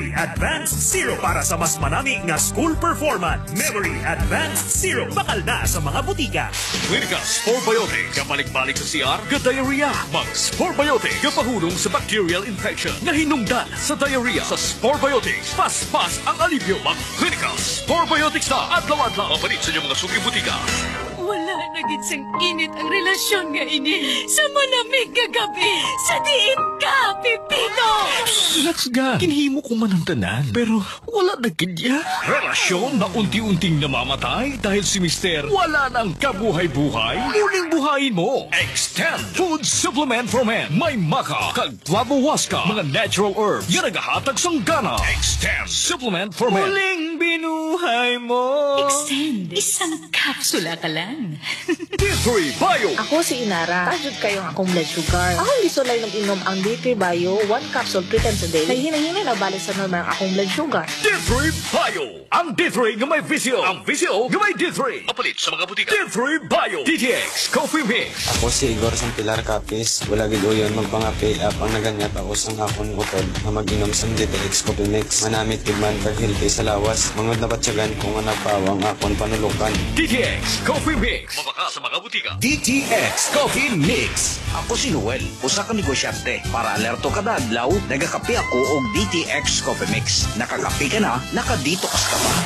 Memory Advanced Zero para sa mas manami nga school performance. Memory Advanced Zero bakal na sa mga butika. Clinica Sporbiotic, kapalik-balik sa CR, ka-diarrhea. Mag Sporbiotic, kapahulong sa bacterial infection na hinungdan sa diarrhea. Sa Sporbiotics, pas-pas ang alivyo. Mag Clinica Sporbiotics na adlaw-adlaw. Mapalit sa inyong mga suki butika. Wala na gid sang init ang relasyon nga ini sa malamig nga gabi sa diin ka, Pipito! Relax ga, kinhimo ko man ang tanan, pero wala na kanya. Relasyon na unti-unting namamatay dahil si Mister wala nang kabuhay-buhay. Muling buhayin mo. Extend Food Supplement for Men. May maka, kag flavowaska, mga natural herbs, yan nagahatag sang gana. Extend Supplement for Men. Muling binuhay mo. Extend, isang kapsula ka lang. D3 Bio. Ako si Inara. Tajud kayong akong blood sugar. Akong gisulay nag-inom ang D3 Bio 1 capsule 3 times a day. Kay hinahinay na balik sa normal ang akong blood sugar. D3 Bio. Ang D3 nga may visio. Ang visio nga may D3. Kapalit sa mga butika. D3 Bio. DTX Coffee Mix. Ako si Igor sang Pilar Capis. Wala gid uyon magpangapi apang naganyat ako sang akon utod nga mag-inom sang DTX Coffee Mix. Manamit gid man kag hilti sa lawas. Mangod na batsyagan ko nga nagpawang akon panulukan. DTX Coffee Mix. Mabaka sa mga butika. DTX Coffee Mix. Ako si Noel, usa ka negosyante. Para alerto kada adlaw, nagakape ako og DTX Coffee Mix. Nakakape ka na, nakadetox ka pa.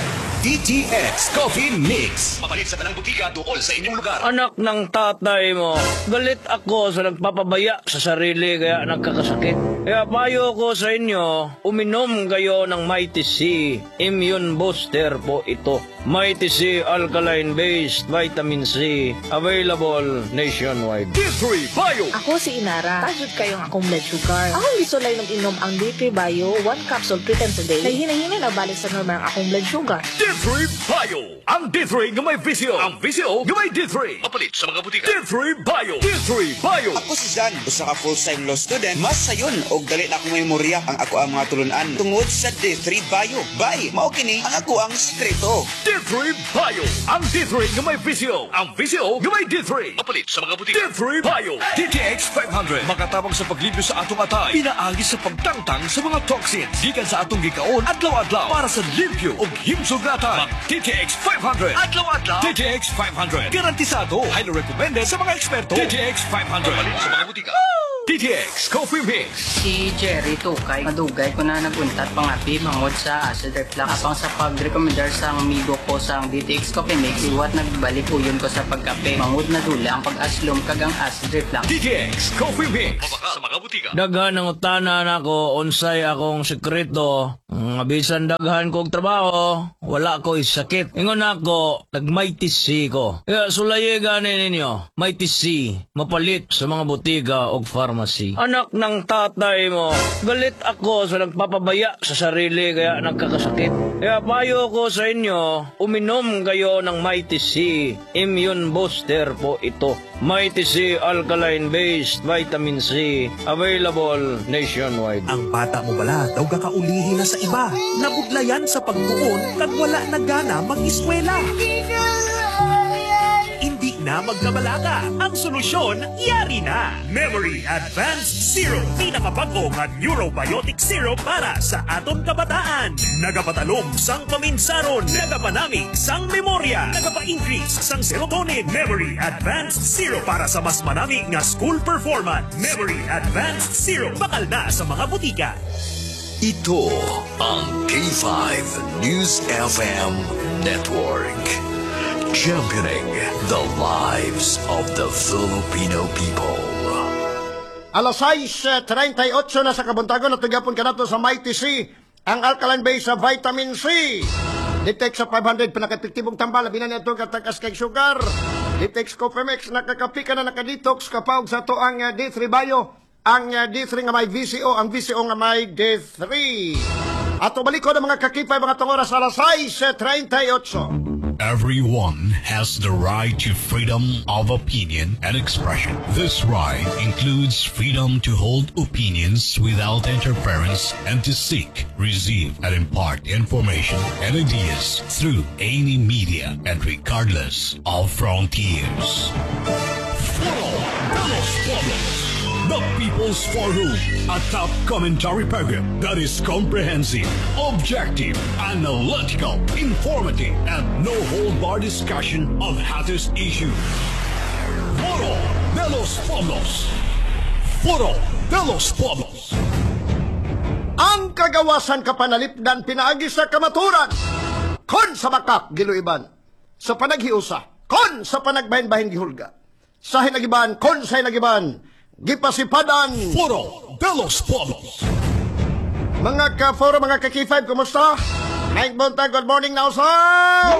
DTX Coffee Mix. Mapalit sa tanang butika dool sa inyong lugar. Anak ng tatay mo, galit ako sa nagpapabaya sa sarili kaya nagkakasakit. Kaya payo ko sa inyo, uminom kayo ng Mighty C. Immune Booster po ito. Mighty C Alkaline-based Vitamin C. Available nationwide. D3 Bio. Ako si Inara. Tajud kayong akong blood sugar. Akong gisulay nag-inom ang D3 Bio 1 capsule 3 times a day. Kay hinahinay na balik sa normal ang akong blood sugar. D3 Bio. Ang D3 nga may visio. Ang visio nga may D3. Mapalit sa mga butika. D3 Bio. D3 Bio. Ako si Jan, usa ka full-time law student. Mas sayon og dali na akong memorya ang ako ang mga tulunan tungod sa D3 Bio. Bye, mao kini ang ako ang sekreto. D3 Bio. Ang D3 nga may visio. Ang visio nga may D3. Mapalit sa mga butika. D3 Bio. DTX 500. Makatabang sa paglibyo sa atong atay. Pinaagi sa pagtangtang sa mga toxins. Gikan sa atong gikaon adlaw-adlaw para sa limpyo og himsugatan. Mag DTX 500. Adlaw-adlaw. DTX 500. Garantisado. Highly recommended sa mga eksperto. DTX 500. Mapalit sa mga butika. DTX Coffee Mix. Si Jerry Tukay, madugay ko na naguntat pangapi mangod sa acid reflux. Apang sa pag-recommendar sa amigo ko sa DTX Coffee Mix, iwat nagbalik uyon ko sa pagkape. Mangod na dula ang pag-aslom kag ang acid reflux. DTX Coffee Mix. Mabaka sa mga butika. Daghan ang utanan ako, unsay akong sekreto. Bisan daghan kong trabaho, wala ko sakit. Ingon ako, nag-Mighty C ko. Kaya sulaye ganin ninyo, Mighty C, mapalit sa mga butika o pharmacy. Anak ng tatay mo, galit ako sa nagpapabaya sa sarili kaya nagkakasakit. Kaya payo ko sa inyo, uminom kayo ng Mighty C. Immune Booster po ito. Mighty C Alkaline-based Vitamin C. Available nationwide. Ang bata mo bala daw kakaulihin na sa iba. Nabudlayan sa pagtuon kag wala na gana mag-eskwela. Hindi na magkabalaka. Ang solusyon, yari na. Memory Advanced Zero. Pinakabago nga Neurobiotic Syrup para sa aton kabataan. Nagapatalom sang paminsaron. Nagapanamig sang memorya. Nagapa-increase sang serotonin. Memory Advanced Zero para sa mas manami nga school performance. Memory Advanced Zero. Bakal na sa mga butika. Ito ang K5 News FM Network. Championing the lives of the Filipino people. Alas 6:38 na sa kabuntagon at tugapon ka nato sa Mighty C, ang alkaline base sa vitamin C. Ditex sa 500, pinakatiktibong tambal, labi na niya ito katakas kay sugar. Ditex Coffee Mix, nakakapi ka na nakadetox kapag sa to ang D3 Bio. Ang D3 nga may VCO, ang VCO nga may D3. At balik ko ng mga kakipay, mga tungoras, alas 6:38. Everyone has the right to freedom of opinion and expression. This right includes freedom to hold opinions without interference and to seek, receive, and impart information and ideas through any media and regardless of frontiers. Follow Carlos Flores. The People's Forum, a top commentary program that is comprehensive, objective, analytical, informative, and no-hold-bar discussion of hottest issues. Foro de los Pueblos. Foro de los Pueblos. Ang kagawasan kapanalipdan pinaagi sa kamaturan. Kon sa bakak giluiban. Sa panaghiusa. Kon sa panagbahin-bahin gihulga. Sa hinagiban, kon sa hinagiban. Gipasipadan. Foro de los Pueblos. Mga ka-foro, mga ka-K5, kumusta? Mike Buntag, good morning na usab!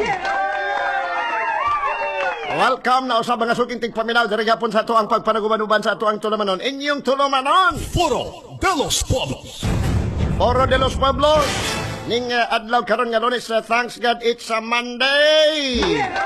Welcome na usab mga suking tigpaminaw. Dirigapon sa ato ang pagpanaguban-uban sa ato ang tulumanon. Inyong tulumanon! Foro de los Pueblos. Foro de los Pueblos. Ning adlaw karon nga Lunes, thanks God, it's a Monday!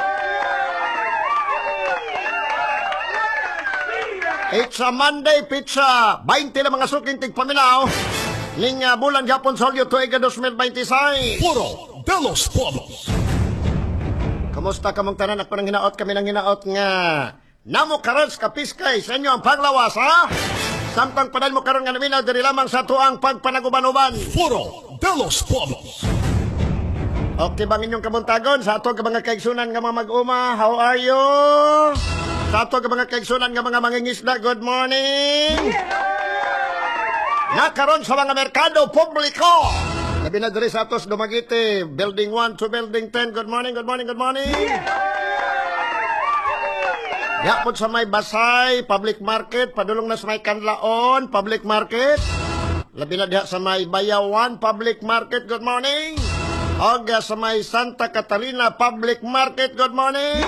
It's a Monday pizza. 20 na mga suking tigpaminaw. Ning bulan gapon sa Hulyo tuig 2026. Foro de los Pueblos. Kamusta kamong tanan? Ako nang hinaot kami ng hinaot nga namo karon sa kapiskay sa inyo ang paglawas, ha? Samtang panan mo karon nga naminaw diri lamang sa tuang pagpanaguban-uban. Foro de los Pueblos. Okay bang inyong kamuntagon sa ato ka mga kaigsunan nga mga mag-uma? How are you? Sa ato ka mga kaigsunan nga mga mangingisda, good morning! Nakaroon sa mga merkado publiko! Labi na diri sa atos Dumaguete, Building 1 to Building 10, good morning, good morning, good morning! Yapon sa may Basay, public market, padulong na sa may Kanlaon, public market. Labi na diha sa may Bayawan, public market, good morning! Og sa may Santa Catalina, public market, good morning!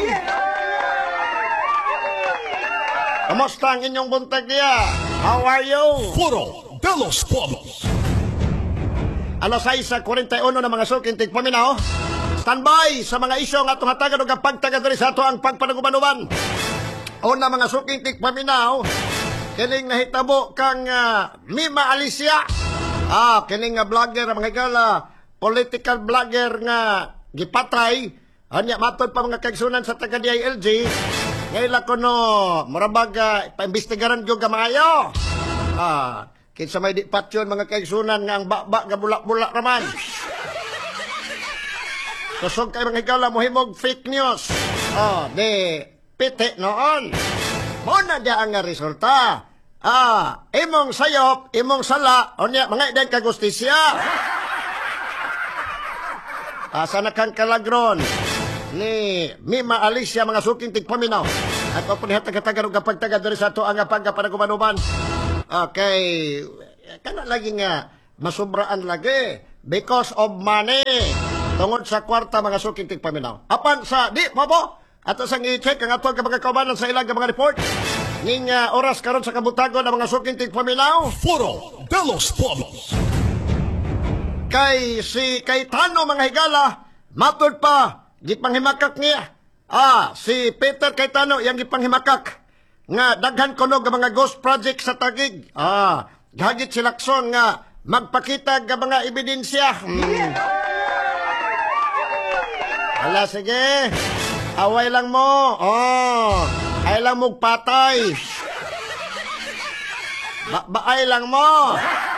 Kamusta ang inyong buntag niya? How are you? Foro de los Pueblos. Alas 6:41 na mga suking tigpaminaw. Standby sa mga isyo nga itong hatagan o kapagtaga diri sa ato ang pagpanaguban-uban. Una mga suking tigpaminaw, kining nahitabo kang Mima Alicia. Kining vlogger, mga igala, political vlogger nga gipatay. Anya matod pa mga kaigsunan sa taga-DILG. Ngayon ko no, marabag paimbestigaran yung kamayo. Kinsa may di patyon mga kaigsunan nga ang baba nga bulak-bulak raman. Kusog kayo mga higala mohimog fake news. Di piti noon. Muna dia ang resulta. Imong sayop, imong sala, onya mga idan kagustisya. Sana kang kalagron ni Mima Alicia mga suking tigpaminaw. At o punihat taga-taga kapag taga doon sa ito ang pagkapanaguban-uban. Okay. Kana lagi nga masubraan lagi because of money. Tungod sa kwarta mga suking tigpaminaw. Apan sa di mabo ato sang i-check ang ato kapag kaubanan sa ilang mga report. Ning oras karon sa kabutagon ang mga suking tigpaminaw. Foro de los Pueblos. Kay si Cayetano mga higala matod pa gipanghimakak niya. Si Peter Cayetano yang gipanghimakak nga daghan kuno nga mga ghost project sa Taguig. Gagit si Lacson nga magpakita nga mga ebidensya. Ala sige. Away lang mo. Ay lang mo patay. Baay lang mo.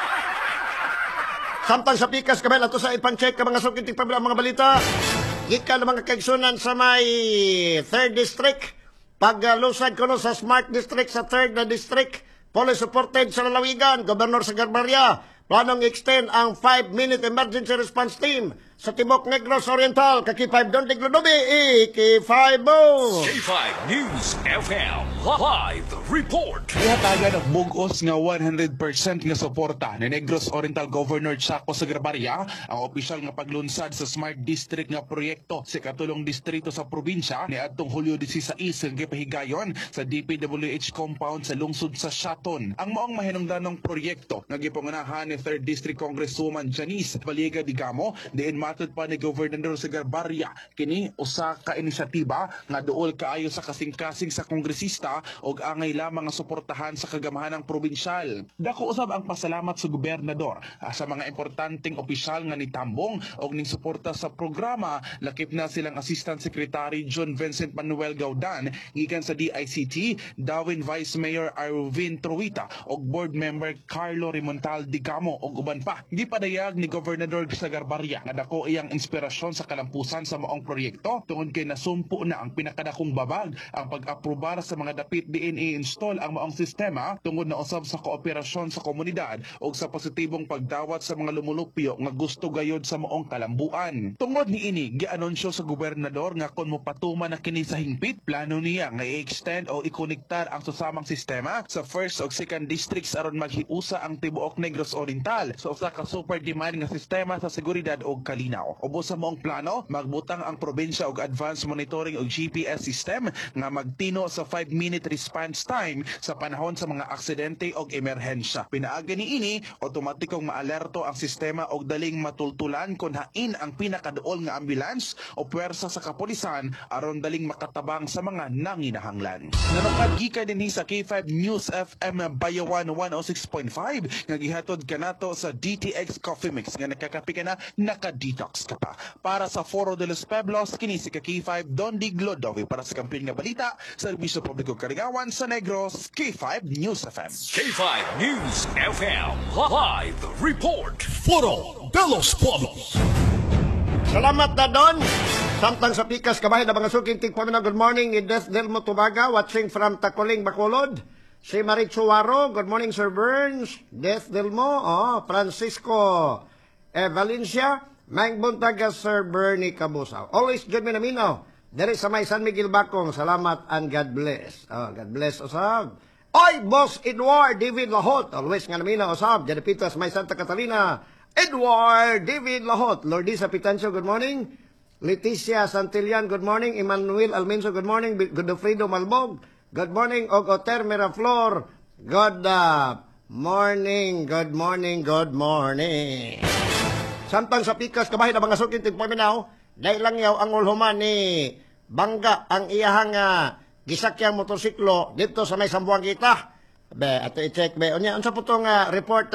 Samtang sa pikas kabel ato sa ipan-check ka mga sukiting pabila mga balita. Gikan ng mga kaigsunan sa may 3rd District. Paglusad ko no sa Smart District sa 3rd na District. Police supported sa lalawigan. Gobernador sa Garbaria. Planong extend ang 5-minute emergency response team sa Timok Negros Oriental. Kaki-5 Don Tiglodobi. K5 K5 News FM Live Report. Ihatagan ang bugos nga 100% nga suporta ni Negros Oriental Governor Chaco sa Garbaria ang opisyal nga paglunsad sa Smart District nga proyekto sa katulong distrito sa probinsya ni adtong Hulyo 16 nga gipahigayon sa DPWH compound sa lungsod sa Shaton. Ang maong mahinungdanong proyekto nga gipangunahan ni ni 3rd District Congresswoman Janice Baliega Digamo diin matud pa ni Gobernador sa Garbarya kini usa ka inisyatiba nga duol kaayo sa kasing-kasing sa kongresista ug angay lamang nga suportahan sa kagamahanang probinsyal. Dako usab ang pasalamat sa gobernador sa mga importanteng opisyal nga nitambong og ning suporta sa programa. Lakip na silang Assistant Secretary John Vincent Manuel Gaudan gikan sa DICT, Dawin Vice Mayor Arvin Truita og Board Member Carlo Rimontal Digamo og uban pa. Gipadayag ni Gobernador sa Garbarya nga dako iyang inspirasyon sa kalampusan sa maong proyekto tungod kay nasumpo na ang pinakadakong babag ang pag-aprobar sa mga dapit diin i-install ang maong sistema tungod na usab sa kooperasyon sa komunidad o sa positibong pagdawat sa mga lumulupyo nga gusto gayod sa maong kalambuan. Tungod ni ini, gianunsyo sa gobernador nga kung mopatuman na kini sa hingpit, plano niya nga i-extend o ikonektar ang susamang sistema sa 1st ug 2nd districts aron maghiusa ang tibuok Negros Oriental sa usa ka super demand nga sistema sa seguridad ug kalinaw. Ubos sa maong plano, magbutang ang probensya og advanced monitoring og GPS system nga magtino sa 5-minute response time sa panahon sa mga aksidente og emerhensya. Pinaaga ni ini, otomatikong maalerto ang sistema og daling matultulan kung hain ang pinakaduol nga ambulance o puwersa sa kapulisan aron daling makatabang sa mga nanginahanglan. Nanapagika din sa K5 News FM Bayawan 106.5 nga gihatod kanato sa DTX Coffee Mix nga nakakapi ka na naka-detox ka pa. Para sa Foro de los Pueblos, kini si K5 Don Diglodovi para sa kampiyon nga balita sa Serbisyo Publiko Kaligawan sa Negros, K5 News FM. K5 News FM Live Report. Foro de los Pueblos. Salamat na doon. Samtang sa pikas kabahin na mga suking tigpamina. Good morning ni Des Delmo Tubaga, watching from Tacoling, Bacolod. Si Marie Chuaro, good morning Sir Burns. Des Delmo, Francisco Valencia, Maing Buntaga, Sir Bernie Cabusaw. Always good minaminaw. There is sa may San Miguel Bacong. Salamat and God bless. God bless usab. Oy, Boss Edward David Lahot. Always nga naminaw usab. Janipitas may Santa Catalina. Edward David Lahot. Lordisa Pitancio, good morning. Leticia Santillan, good morning. Emmanuel Almenso, good morning. Godofredo Malbog, good morning. Ogoter Miraflor, good morning, good morning, good morning. Samtang sa pikas kabahin na mga sukin tigpaminaw, dahil lang yaw ang ulhuman ni Bangga ang iyahang gisakyang motorsiklo dito sa may Sambuang kita. Be, ato i-check be. Unya, unsa po itong report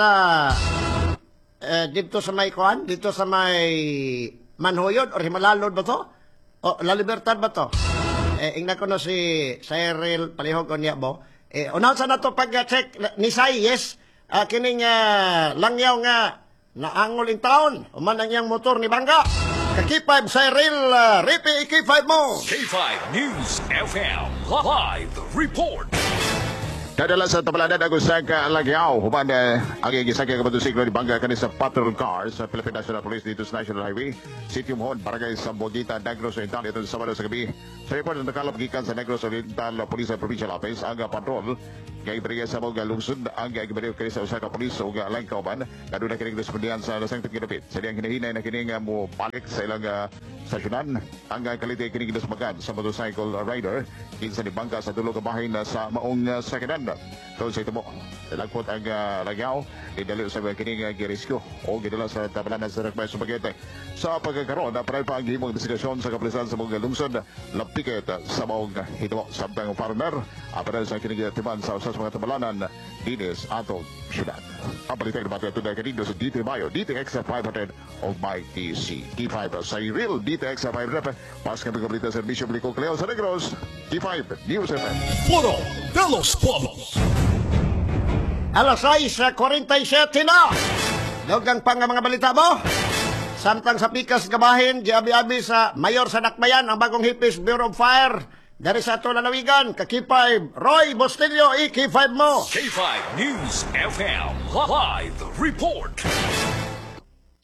dito sa may kuan, dito sa may Manhoyod or Himalalod ba to? O La Libertad ba to? Ingna ko no si Cyril Palihog o niya bo. Unaw sa na to pag-check ni Sai, yes. Kining langyaw nga naangol in town. Uman ang iyang motor ni Bangga. K5 Cyril, Ripi K5 mo. K5 News FM Live Report. Kadala sa tabaladan ako sa Lagyaw, human ang igisakya ka motosiklo ni Bangga kanisa patrol car sa Philippine National Police dito sa National Highway, City Mohon, Barangay Sambuguita, Negros Oriental, ito sa Sabado sa gabi. Sa report na nakalap gikan sa Negros Oriental Police Provincial Office, ang patrol kay Brigada sa mga lungsod, ang gibariw kanisa sa Police o laing kauban, kaduna kining respondihan sa lasang tigilapit. Sa diyang hinahinay na kining mo balik sa ilang stasyonan, ang kalite kining gilasmagan sa motorcycle rider, kinsa ni Bangga sa dulo ka bahay na sa maong sakinan. Doon sa ito mo, nalagpot ang Lagyaw, idali sa kining girescue o gidala sa tabalanan sa Rekbay Sumaguete. Sa pagkakaroon, naparay pa ang himong investigasyon sa kapulisan sa mga lungsod, lapikit sa maong hito. Samtang partner, aparel sa kining timan sa usas mga tabalanan, dinis atong syudad. Ang balitay na batay tunay kanino sa DT Mayo, DTX 500 o MyTC. T5 sa real DTX 500, pas kami kabalita sa Servisyo Publiko Kaleo sa Negros, T5 News FM. Foro de los Pueblos. Alas 6:47 na. Dogang pang mga balita mo. Samtang sa pikas gabahin, giabi-abi sa Mayor sa Dakbayan, ang bagong hipis Bureau of Fire. Dari sa ito lalawigan, K5, Roy Bostillo, K5 mo. K5 News FM Live Report.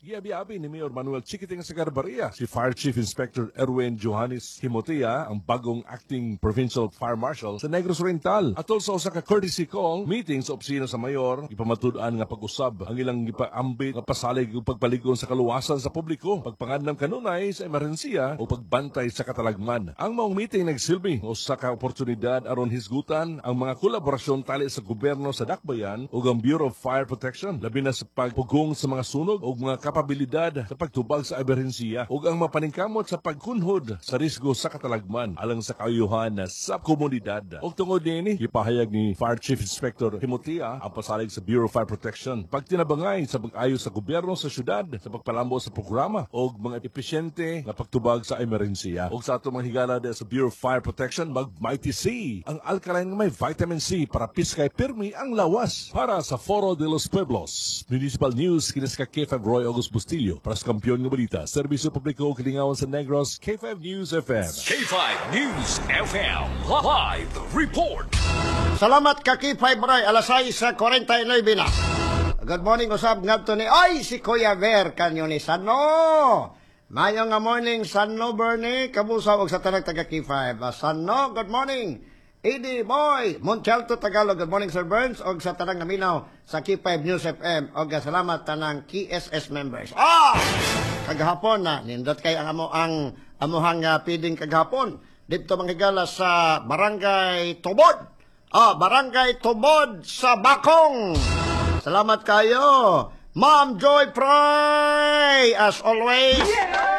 Iabi-abi ni Mayor Manuel Chiquiting sa Garbaria, si Fire Chief Inspector Erwin Johannes Himotea, ang bagong acting Provincial Fire Marshal sa Negros Oriental. At also sa ka-courtesy call, meeting sa opisina sa Mayor, ipamatudan nga pag-usab ang ilang ipaambit nga pasalig o pagpaligon sa kaluwasan sa publiko, pagpangad ng kanunay sa emerhensiya o pagbantay sa katalagman. Ang maong meeting nagsilbi o sa ka-oportunidad aron hisgutan ang mga kolaborasyon tali sa gobyerno sa Dakbayan o ang Bureau of Fire Protection, labi na sa pagpugong sa mga sunog o mga kapabilidad sa pagtubag sa emerhensiya o ang mapaningkamot sa pagkunhod sa risgo sa katalagman alang sa kaayuhan sa komunidad. O tungod nini, ipahayag ni Fire Chief Inspector Himotea ang pasalig sa Bureau of Fire Protection, pagtinabangay sa pag-ayos sa gobyerno sa syudad sa pagpalambo sa programa o mga episyente na pagtubag sa emerhensiya. O sa atong mga higala sa Bureau of Fire Protection, mag-Mighty C, ang alkaline nga may vitamin C para piskay pirmi ang lawas. Para sa Foro de los Pueblos Municipal News, kinis ka K5 Roy August Bustillo, para sa kampiyon ng balita, serbisyo publiko kilingawan sa Negros, K5 News FM. K5 News FM Live Report. Salamat ka K5 Roy, alas 6:49 na. Good morning, usab ngadto ni ay si Kuya Ver kanyo ni Sano. Mayo nga morning Sano Bernie, kamusta og sa tanang taga K5. Sano, good morning. Eddie Boy, Monchelto Tagalog, good morning Sir Burns, og sa tanang naminaw sa K5 News FM, og salamat tanang KSS members. Kagahapon na, nindot kay ang amuhang piding kagahapon, dito manghigala sa Barangay Tubod. Barangay Tubod sa Bakong. Salamat kayo, Ma'am Joy Pry, as always.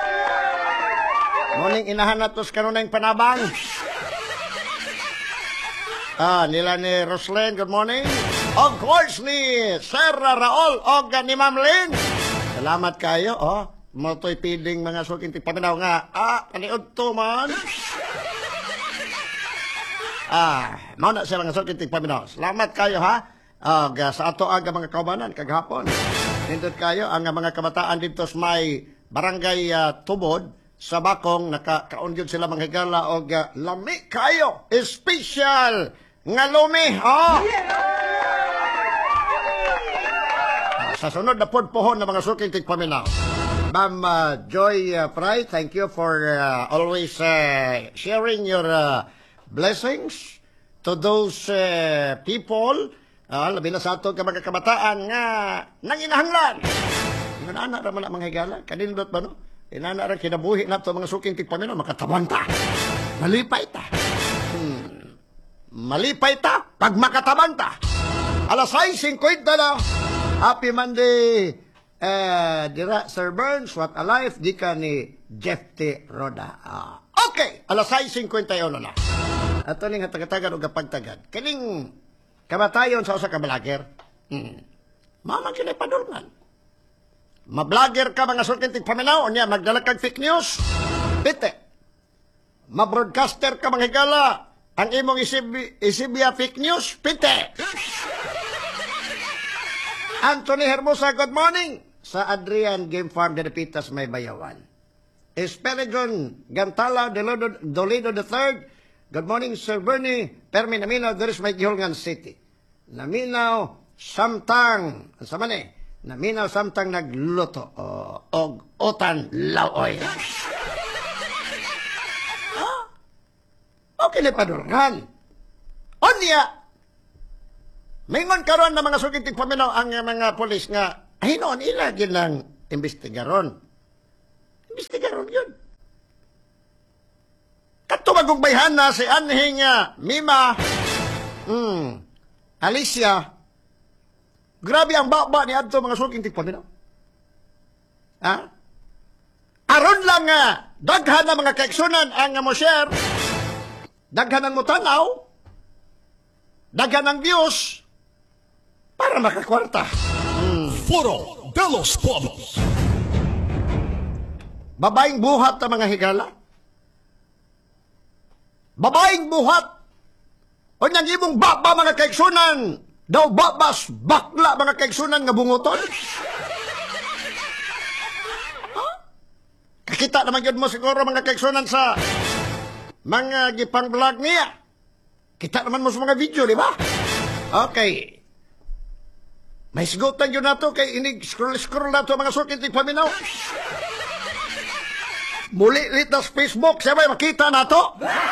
Morning inahan natos kanunay panabang. Nila ni Roslyn, good morning. Of course ni Sir Raul og ni Ma'am Lynn. Salamat kayo, motoy piling mga suking tipaminaw nga. Kaniod to man. Mao na siya mga suking tipaminaw. Salamat kayo ha. Sa ato aga mga kaubanan kaghapon. Nindot kayo ang mga kabataan dito sa may Barangay Tubod sa Bakong, nakakaon yun sila mga higala og lami kayo. Special nga lumi, Sa sunod na podpohon na mga suking tigpaminaw. Ma'am Joy Pry, thank you for always sharing your blessings to those people, labi na sa ato ka mga kabataan nga nanginahanglan. Yung anak naman na mga higala, kanindot ba no? Inana rin kinabuhi na ito mga suking tigpaminaw, makatawan ta. Malipay ta. Malipay ta, pag makatabang ta. Alas 6:50 na. Happy Monday. Dira, Sir Burns, what a life. Di ka ni Jeff T. Roda. Okay, alas 6:51 na. Ato ning hatag-hatagan o kapagtagad. Kining kamatayon sa usa ka vlogger. Mama kinay padulngan. Ma-vlogger ka mga sulkin tigpaminaw, o niya, magdala kag fake news. Pite. Ma-broadcaster ka mga higala. Ang imong isibya fake news, pite. Anthony Hermosa, good morning. Sa Adrian Game Farm de Pitas, may bayawan. Esperigon Gantala Dolido III, good morning, Sir Bernie. Permi naminaw, there is my Gihulngan City. Naminaw, samtang, sa mani, naminaw samtang nagluto og otan laoy. Okay na padulungan. Onya, mingon karon na mga sugid tigpaminaw ang mga polis nga hinoon ila ginang imbestigaron. Imbestigaron yun. Katubagong bayhan na si Anhing Mima Alicia. Grabe ang baba ni adto mga sugid tigpaminaw. Aron lang daghan na mga kaigsunan ang mo share. Daghan ang mutanaw, daghan ang views, para makakwarta. Foro de los Pueblos. Babaeng buhat na mga higala. Babaeng buhat. O nang imong baba mga kaigsunan, daw babas, bakla mga kaigsunan nga bunguton. Kakita naman yun mo siguro mga kaigsunan sa mga gipang vlog niya. Kita naman mo sa mga video, di ba? Okay. May sigutan yun nato kay inig scroll nato mga sukit ni paminaw. Muli litas Facebook, siya may makita nato.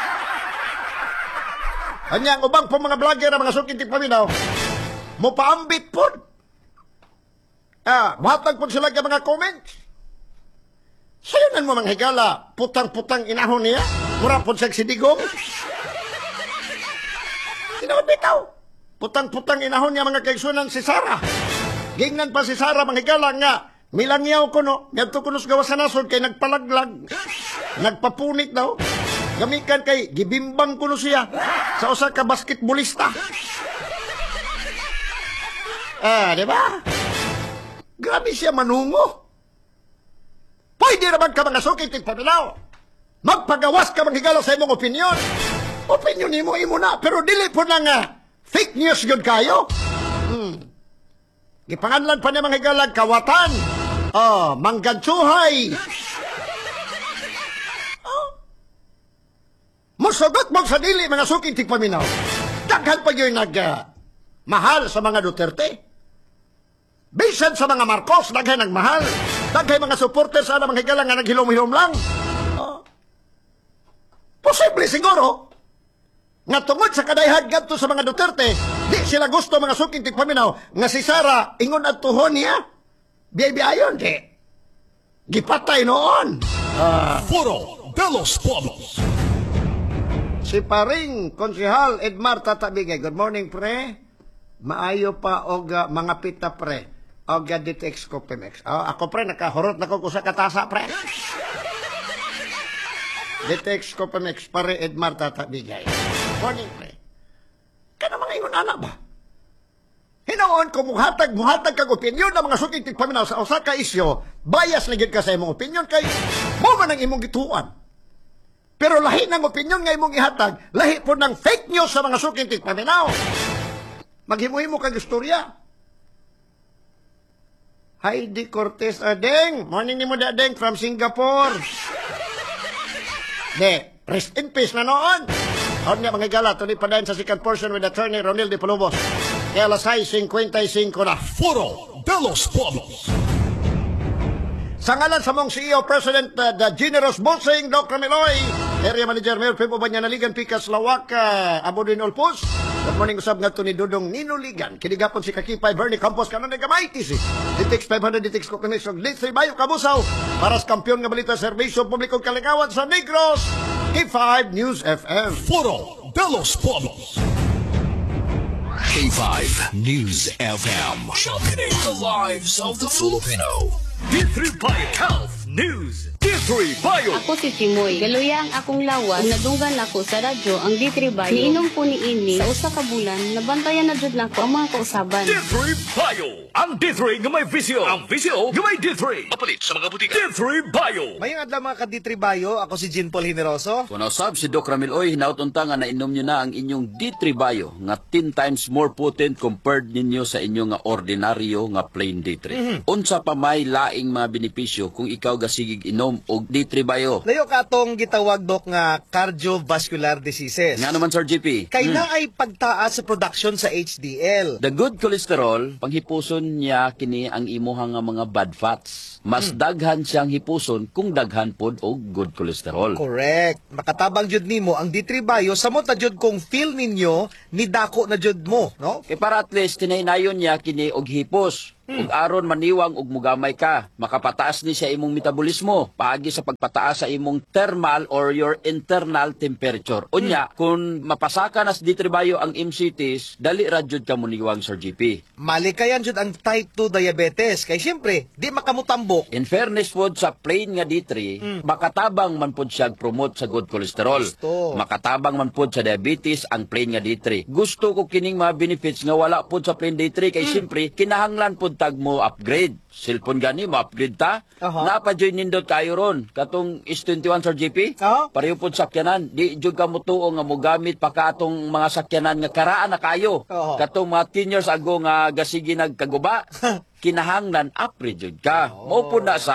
Kanyang ubang po mga vlogger ang mga sukit ni paminaw. Mupaambit po. Mahatag po sila ka mga comments. Sayunan mo mga higala, putang-putang inahon niya. Mura po sa sidigong. Tinawad bitaw. Putang-putang inahon niya mga kaigsunan si Sarah. Gingnan pa si Sarah mga higala nga. Milangyaw ko no. Ngadto ko no sa gawas sa nasod kay nagpalaglag. Nagpapunit daw. Gamikan kay gibimbang ko no siya. Sa usa ka basketballista. Di ba? Grabe siya manungo. Pwede naman ka mga sukit paminaw. Magpagawas ka manghigala sa imong opinion. Opinion mo imo na. Pero dili po na nga fake news yun kayo. Gipanganlan pa niya manghigala kawatan. Manggadsuhay. Musugot mo sa dili mga sukit paminaw. Daghan pa yun mahal sa mga Duterte. Bisan sa mga Marcos, daghan ang mahal. Daghay mga supporters sa mga higalang nga naghilom-hilom lang. Posible siguro nga tungod sa kadayhan gadto sa mga Duterte, di sila gusto mga sukit paminaw nga si Sara ingon at tuhon niya. Biyayon, di. Gipatay noon. Foro de los Pueblos. Si Paring Konsehal Edmar Tatabigay. Good morning, pre. Maayo pa og mga pita, pre. Og DTX Copimex. Ako, pre, nakahurot na ko sa katasa, pre. DTX Copimex, pare Edmar Tatabigay. Morning, pre. Kano mga ingon anak ba? Hinaon ko muhatag kag opinyon ng mga sukit paminaw sa usa ka isyo, bias na gid ka sa imong opinyon kay mo man ang imong gituan. Pero lahi ng opinyon nga imong ihatag, lahi po ng fake news sa mga sukit paminaw. Maghimo-himo kag istorya. Heidi Cortez Adeng. Morning ni mo Adeng from Singapore. Rest in peace na noon. Hon nga mga gala, tuloy pa sa second portion with attorney Ronil de Palubos. Kaya alas 6:55 na. Foro de los Pueblos. Sa ngalan sa mong CEO, President the Generous Bossing, Dr. Miloy, Area Manager Mayor Pepo Banyanaligan, Picas Lawak, Abudin Olpus. Good morning, usab nga ito ni Dudong Ninuligan. Kinigapon si Kakipay, Bernie Campos, kanon na gamay, TC. DTX 500, DTX Coconisog, D3 Bayo Kabusaw. Para sa kampiyon nga balita, Serbisyo Publikong Kalingawan sa Negros, K5 News FM. Foro de los Pueblos. K5 News FM. Championing the lives of the Filipino. D3 Bio Health News. D3 Bio. Ako si Timoy. Galuyang akong lawas. Nadugan ako sa radyo ang D3 Bio. Niinom ko ni ini sa usa ka bulan. Nabantayan na jud nako ang mga kausaban. D3 Bio. Ang D3 nga may visyo. Ang visyo nga may D3. Mapalit sa mga butika. D3 Bio. Mayong adlaw mga ka-D3 Bio. Ako si Jean Paul Generoso. Kung nausab si Doc Ramil Oy, hinautunta nga nainom nyo na ang inyong D3 Bio nga 10 times more potent compared ninyo sa inyong nga ordinaryo nga plain D3. Unsa pa may laing mga benepisyo kung ikaw gasigig inom og D3 Bio. Layo ka atong gitawag Doc nga cardiovascular diseases. Nga naman Sir GP. Kay na ay pagtaas sa production sa HDL. The good cholesterol, panghipuson niya kini ang imuhang nga mga bad fats. Mas daghan siyang hipuson kung daghan pod og good cholesterol. Correct. Makatabang jud nimo ang D3 Bio sa mo ta jud kung feel ninyo ni dako na jud mo, no? Kay para at least tinaynayon niya kini og hipos. Ug aron maniwang og mugamay ka, makapataas ni siya imong metabolismo paagi sa pagpataas sa imong thermal or your internal temperature. Unya, kung mapasaka nas D3 Bio ang MCTs, dali ra jud ka muniwang Sir GP. Malikayan jud ang type 2 diabetes kay siyempre di makamutambok. In fairness pod sa plain nga D3, makatabang man pod siya promote sa good cholesterol. Makatabang man pod sa diabetes ang plain nga D3. Gusto ko kining mga benefits nga wala pod sa plain D3 kay siyempre kinahanglan pod tag mo upgrade. Cellphone gani mo upgrade ta. Napa-join nindot kayo ron. Katong S21 Sir GP. Pareho pod sakyanan. Di jud ka mo tuo nga mo gamit pa ka atong mga sakyanan nga karaan na kayo. Katong mga 10 years ago nga gasigi nagkaguba. Kinahanglan upgrade jud ka. Mao po na sa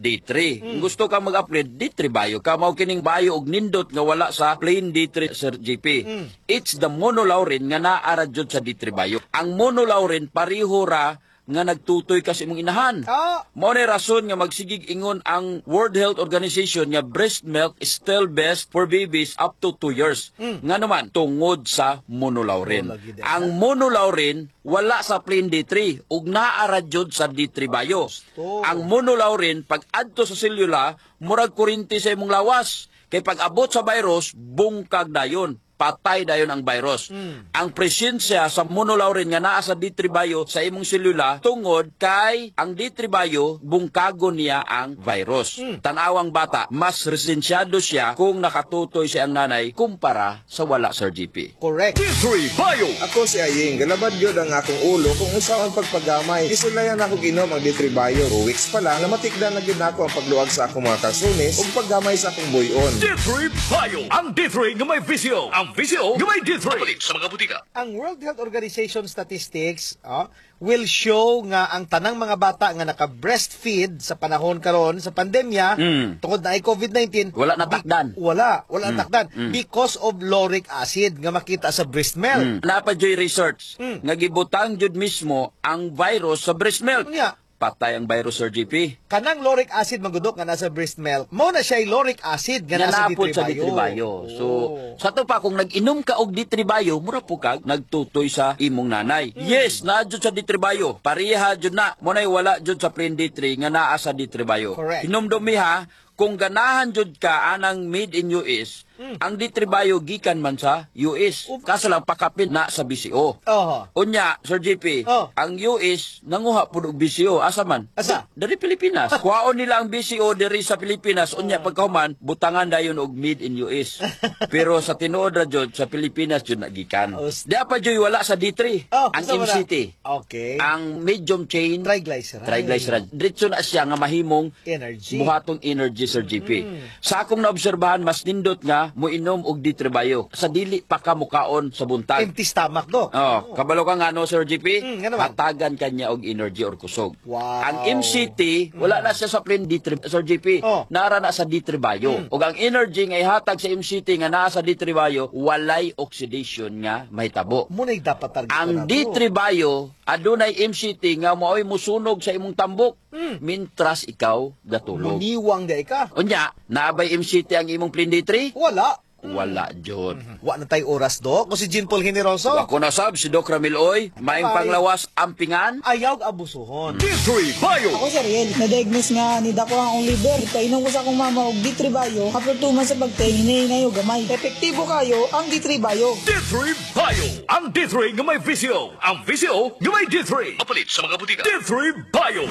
D3. Kung gusto ka mag-upgrade, D3 Bio ka. Mao kining Bio og nindot nga wala sa plain D3, Sir GP. It's the monolaurin nga naara jud sa D3 Bio. Ang monolaurin pareho ra nga nagtutoy kasi imong inahan. Mao ni rason nga magsigig ingon ang World Health Organization nga breast milk is still best for babies up to 2 years. Nga naman tungod sa monolaurin. Ang monolaurin wala sa plain D3 ug naara jud sa D3 Bio. Ang monolaurin pag adto sa selula murag kuryente sa imong lawas. Kay pag abot sa virus bungkag dayon. Patay dayon ang virus. Ang presensya sa monolaurin nga naa sa D3 Bio sa imong selula tungod kay ang D3 Bio bungkago niya ang virus. Tanawang bata, mas resensyado siya kung nakatutoy siya ang nanay kumpara sa wala, Sir GP. Correct. D3 Bio. Ako si Aying, galabad yun ang akong ulo kung usaw ang pagpagamay. Isulayan ako ginom ang D3 Bio. 2 weeks pa lang, namatikdan na gid nako ang pagluwag sa akong mga kalsunis ug paggamay sa akong buyon. D3 Bio. Ang D3 nga may visyo. Ang visyo nga may D3. Papalit sa mga butika. Ang World Health Organization statistics will show nga ang tanang mga bata nga naka-breastfeed sa panahon karon sa pandemya tungod na ay COVID-19 wala natakdan. Wala natakdan because of lauric acid nga makita sa breast milk. Napadyoy research nga gibutang jud mismo ang virus sa breast milk. Patay ang virus, Sir GP. Kanang lauric acid magudok nga nasa breast milk, mo na siya lauric acid nga nasa napod sa D3 D3 Bio. So, sa to pa, kung nag-inom ka og D3 Bio, mura po kag nagtutoy sa imong nanay. Yes, na jud sa D3 Bio. Pareha jud na. Munay wala jud sa plain D3 nga naa sa D3 Bio. Correct. Hinumdumi ha, kung ganahan jud ka anang made in US, ang D3 Bio gikan man sa US. Kaso lang pakapin na sa BCO. Unya, Sir GP, ang US nanguha pud og BCO asa man? Asa? Dari Pilipinas. Kuhaon nila ang BCO diri sa Pilipinas, unya pagkahuman butangan dayon og made in US. Pero sa tinuod ra jud sa Pilipinas jud nagikan. Di pa jud wala sa D3. Ang MCT. Okay. Ang medium chain triglyceride. Diretso na siya nga mahimong energy. Buhatong energy, Sir GP. Sa akong naobserbahan mas nindot nga moinom og D3 Bio. Sa dili pa ka mukaon sa buntag. Empty stomach, Dok. Kabalo ka nga no, Sir GP? Nga naman. Hatagan kanya og energy or kusog. Wow. Ang MCT, wala na siya sa plain D3, Sir GP. Nara na sa D3 Bio. Ug ang energy nga ihatag sa MCT nga naa sa D3 Bio, walay oxidation nga mahitabo. Munay dapat target. Ang D3 Bio, adunay MCT nga maoy musunog sa imong tambok. Mintras ikaw gatulog. Muniwang day ka. Unya, naabay MCT ang imong plain D3? Wala, Jod. Wa na tay oras, Dok. Ko si Jean Paul Generoso. Ako na sab, si Doc Ramiloy. Maing panglawas ampingan. Ayaw abusuhon. D3 Bio. Ako si Ariel. Na-diagnose nga ni dako ang liver. Kainom ko sa akong mama og D3 Bio. Kapag tuman sa pagtingin ngayon gamay. Epektibo kayo ang D3 Bio. D3 Bio. Ang D3 nga may visyo. Ang visyo nga may D3. Papalit sa mga butika. D3 Bio.